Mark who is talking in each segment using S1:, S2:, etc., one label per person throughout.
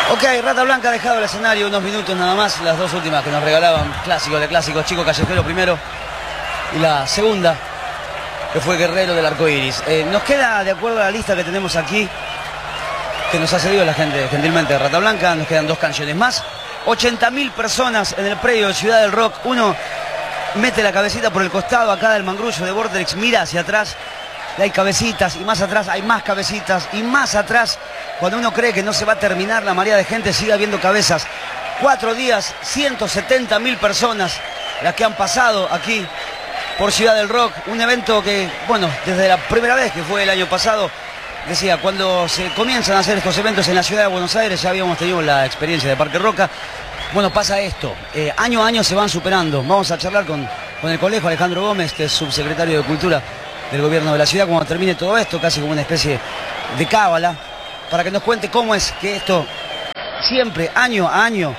S1: Ok, Rata Blanca ha dejado el escenario unos minutos nada más. Las dos últimas que nos regalaban, clásicos de clásicos, Chico Callejero primero y la segunda, que fue Guerrero del Arco Iris. Nos queda, de acuerdo a la lista que tenemos aquí, que nos ha cedido la gente gentilmente de Rata Blanca, nos quedan dos canciones más. 80.000 personas en el predio de Ciudad del Rock. Uno mete la cabecita por el costado acá del mangrullo de Vorterix, mira hacia atrás. Hay cabecitas y más atrás hay más cabecitas y más atrás. Cuando uno cree que no se va a terminar la marea de gente, sigue habiendo cabezas. 4 días, 170.000 personas las que han pasado aquí por Ciudad del Rock. Un evento que, bueno, desde la primera vez que fue el año pasado, decía, cuando se comienzan a hacer estos eventos en la ciudad de Buenos Aires, ya habíamos tenido la experiencia de Parque Roca. Bueno, pasa esto, año a año se van superando. Vamos a charlar con el colegio Alejandro Gómez, que es subsecretario de Cultura del gobierno de la ciudad, cuando termine todo esto, casi como una especie de cábala, para que nos cuente cómo es que esto siempre, año a año,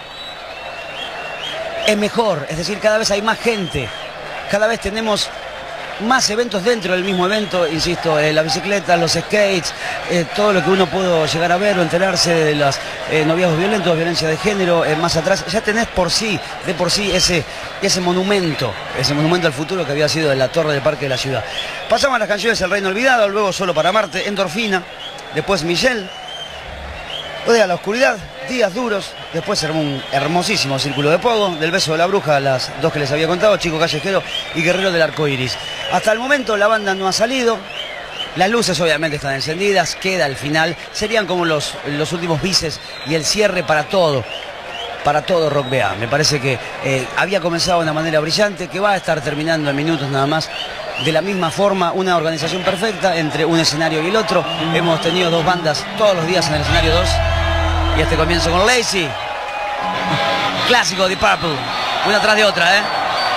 S1: es mejor. Es decir, cada vez hay más gente, cada vez tenemos más eventos dentro del mismo evento, insisto, las bicicletas, los skates, todo lo que uno pudo llegar a ver o enterarse de los noviazgos violentos, violencia de género, más atrás, ya tenés de por sí ese monumento al futuro que había sido de la torre del Parque de la Ciudad. Pasamos a las canciones El Reino Olvidado, luego Solo para Marte, Endorfina, después Michelle, Odea la Oscuridad, Días Duros, después un hermosísimo Círculo de Pogo, Del Beso de la Bruja, las dos que les había contado, Chico Callejero y Guerrero del Arco Iris. Hasta el momento la banda no ha salido, las luces obviamente están encendidas, queda el final, serían como los últimos bises y el cierre para todo Rock BA. Me parece que había comenzado de una manera brillante, que va a estar terminando en minutos nada más. De la misma forma, una organización perfecta entre un escenario y el otro. Hemos tenido dos bandas todos los días en el escenario 2. Y este comienzo con Lazy. Clásico de Purple. Una tras de otra, ¿eh?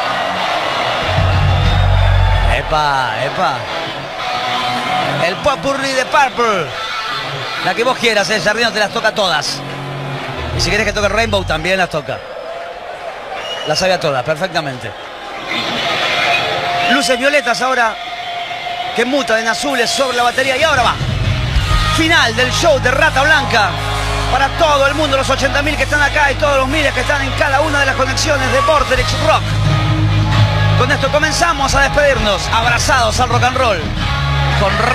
S1: ¡Epa! El popurrí de Purple. La que vos quieras, el Jardino te las toca todas. Y si querés que toque Rainbow, también las toca. Las sabe a todas, perfectamente. Luces violetas ahora, que mutan en azules sobre la batería. Y ahora va. Final del show de Rata Blanca. Para todo el mundo, los 80.000 que están acá y todos los miles que están en cada una de las conexiones de Vorterix Rock. Con esto comenzamos a despedirnos, abrazados al rock and roll. Con